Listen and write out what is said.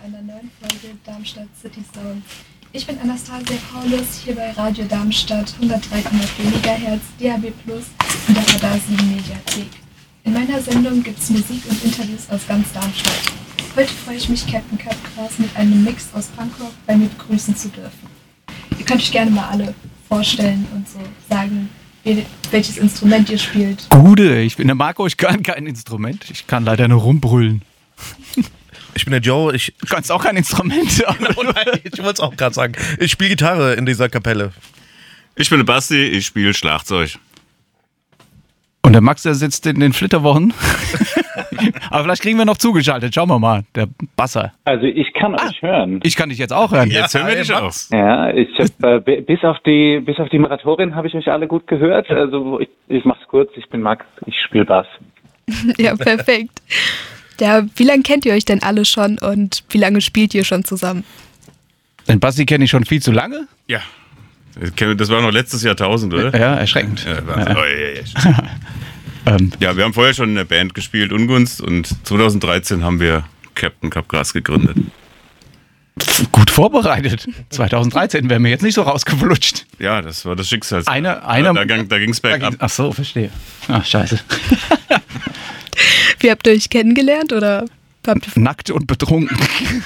einer neuen Folge Darmstadt City Sounds. Ich bin Anastasia Paulus, hier bei Radio Darmstadt 103,4 MHz, DAB+ und der Radar 7 Mediathek. In meiner Sendung gibt's Musik und Interviews aus ganz Darmstadt. Heute freue ich mich, Captain Köpkras mit einem Mix aus Punkrock bei mir begrüßen zu dürfen. Ihr könnt euch gerne mal alle vorstellen und so sagen, welches Instrument ihr spielt. Gute, ich bin der Marco, ich kann kein Instrument. Ich kann leider nur rumbrüllen. Ich bin der Joe, Du kannst auch kein Instrument. Oh nein, ich wollte es auch gerade sagen. Ich spiele Gitarre in dieser Kapelle. Ich bin der Basti, ich spiele Schlagzeug. Und der Max, der sitzt in den Flitterwochen. Aber vielleicht kriegen wir noch zugeschaltet. Schauen wir mal, der Basser. Also ich kann euch hören. Ich kann dich jetzt auch hören. Jetzt hören wir dich auch. Ja, ich hab, bis auf die Moderatorin habe ich euch alle gut gehört. Also ich mach's kurz, ich bin Max, ich spiele Bass. Ja, perfekt. Ja, wie lange kennt ihr euch denn alle schon und wie lange spielt ihr schon zusammen? Den Basti kenne ich schon viel zu lange. Ja. Das war noch letztes Jahrtausend, oder? Ja, erschreckend. Ja, Wahnsinn. Ja, wir haben vorher schon in der Band gespielt, Ungunst, und 2013 haben wir Captain Köpkras gegründet. Gut vorbereitet. 2013 wäre mir jetzt nicht so rausgeflutscht. Ja, das war das Schicksal. Da ging es bergab. Ach so, verstehe. Ach, scheiße. Wie habt ihr euch kennengelernt oder habt ihr... Nackt und betrunken.